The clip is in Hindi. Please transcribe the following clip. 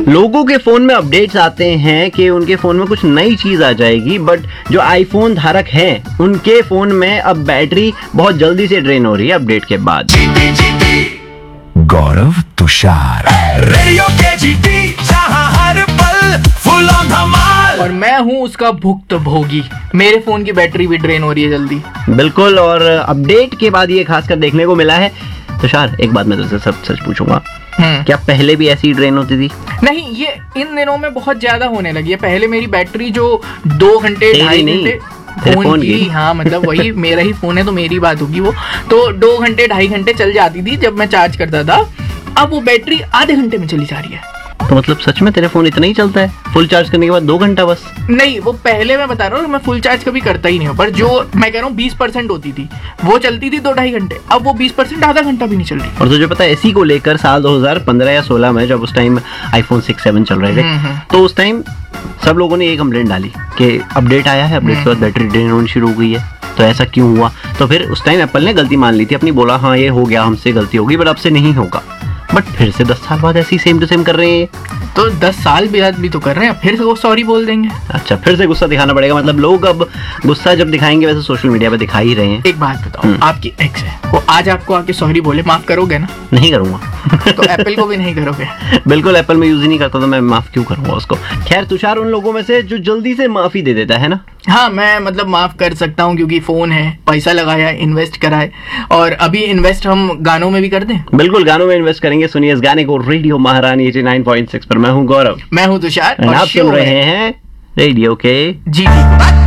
लोगों के फोन में अपडेट्स आते हैं कि उनके फोन में कुछ नई चीज आ जाएगी, बट जो आईफोन धारक हैं उनके फोन में अब बैटरी बहुत जल्दी से ड्रेन हो रही है अपडेट के बाद। गौरव तुषार, रेडियो KGP, जहां हर पल फुल ऑन धमाल। और मैं हूं उसका भुक्तभोगी, मेरे फोन की बैटरी भी ड्रेन हो रही है जल्दी। बिल्कुल, और अपडेट के बाद ये खासकर देखने को मिला है। तुषार, एक बात मैं तुझसे सब सच पूछूंगा, क्या पहले भी ऐसी ड्रेन होती थी? नहीं, ये इन दिनों में बहुत ज्यादा होने लगी है। पहले मेरी बैटरी जो 2 घंटे 2.5 घंटे फोन की, हाँ मतलब वही मेरा ही फोन है तो मेरी बात होगी वो, तो 2 घंटे 2.5 घंटे चल जाती थी जब मैं चार्ज करता था। अब वो बैटरी आधे घंटे में चली जा रही है। तो मतलब सच में तेरे फोन इतना ही चलता है फुल चार्ज करने के बाद 2 घंटा बस? नहीं, वो पहले मैं बता रहा हूँ, मैं फुल चार्ज कभी करता ही नहीं हूँ, पर जो मैं कह रहा हूँ 20% होती थी वो चलती थी 2-2.5 घंटे, अब वो 20% आधा घंटा भी नहीं चल रही। और तुझे पता है, इसी को लेकर साल 2015 या 16 में जब उस टाइम आईफोन 6-7 चल रहे थे, तो उस टाइम सब लोगों ने ये कंप्लेंट डाली कि अपडेट आया है, अपडेट के बाद बैटरी ड्रेन होनी शुरू हो गई है, तो ऐसा क्यों हुआ? तो फिर उस टाइम एप्पल ने गलती मान ली थी अपनी, बोला हाँ ये हो गया, हमसे गलती होगी, बट अब से नहीं होगा। बट फिर से 10 साल बाद ऐसी सेम टू सेम कर रहे हैं। तो 10 साल बाद भी तो कर रहे हैं, फिर से वो सॉरी बोल देंगे। अच्छा, फिर से गुस्सा दिखाना पड़ेगा? मतलब लोग अब गुस्सा जब दिखाएंगे, वैसे सोशल मीडिया पे दिखा ही रहे हैं। एक बात बताओ, आपकी एक्स है, वो आज आपको आके सॉरी बोले, माफ करोगे ना? नहीं करूंगा। तो एप्पल को भी नहीं करोगे? बिल्कुल, एप्पल में यूज ही नहीं करता तो मैं माफ क्यों करूंगा उसको। खैर, तुषार उन लोगों में से जो जल्दी से माफी दे देता है ना? हाँ, मैं मतलब माफ कर सकता हूँ क्योंकि फोन है, पैसा लगाया, इन्वेस्ट करा है, और अभी इन्वेस्ट हम गानों में भी कर दें। बिल्कुल, गानों में इन्वेस्ट करेंगे। सुनिए इस गाने को रेडियो महारानी 89.6 पर। मैं हूँ गौरव, मैं हूँ तुषार, और आप सुन रहे हैं रेडियो के GT।